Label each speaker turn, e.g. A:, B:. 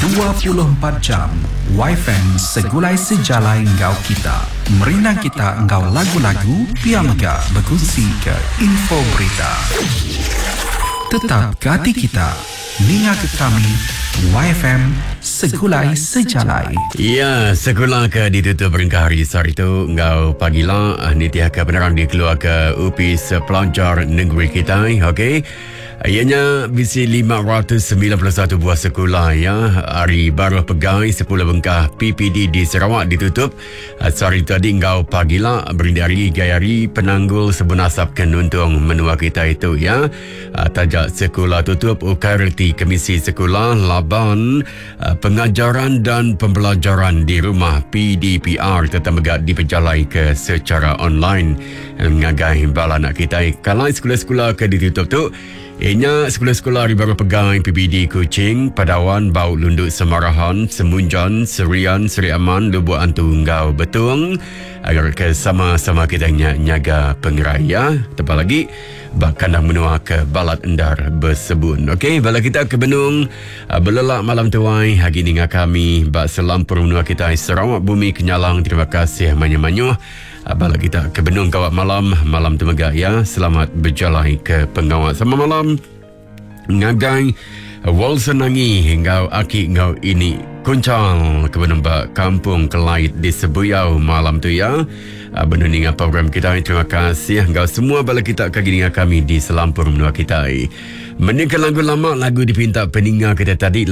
A: 24 jam YFM segulai sejalai engkau kita. Merina kita engkau lagu-lagu, biar megah berkongsi ke info berita. Tetap ke hati kita, ninga ke kami, YFM segulai sejalai.
B: Ya, sekolah ke ditutup ringkah hari sehari itu engkau pagilah nitiah ke penerang dikeluar ke UPI sepelajar negeri kita, okey. Ianya bisi 591 buah sekolah ya. Hari baru pegawai 10 bengkah PPD di Sarawak ditutup. Sehari tadi engkau pagilah berindari gayari penanggul sebunasap kenuntung menua kita itu ya. Tajak sekolah tutup ukarti Komisi Sekolah Laban pengajaran dan pembelajaran di rumah PDPR tetap megak diperjalai ke secara online. Ngagai bala nak kita kalau sekolah-sekolah ke ditutup tu ianya sekolah-sekolah di baru pegang PBD Kuching, Padawan, Bau Lunduk Semarahan, Semunjan, Serian, Seri Aman, Lubuk Antu Ngau Betung agar ke sama-sama kita nyaga pengeraya. Tepat lagi bahkan dah menua ke Balat Endar bersebun. Okey, bala kita ke Benung belelak malam tuai hari ni dengan kami bak selampur menua kita Sarawak Bumi Kenyalang. Terima kasih banyak-banyak. Bala kita ke Benung kawat malam tu megak ya. Selamat berjalan ke pengawat sama malam. Ngagai wal senangi hingga aki ngau ini kuncang ke Benung kampung Kelait di Sebuyau malam tu ya. Benar dengan program kita. Terima kasih engkau semua bala kita kagi dengan kami di selampur menua kita. Meningkat lagu lama, lagu dipinta peningat kita tadi.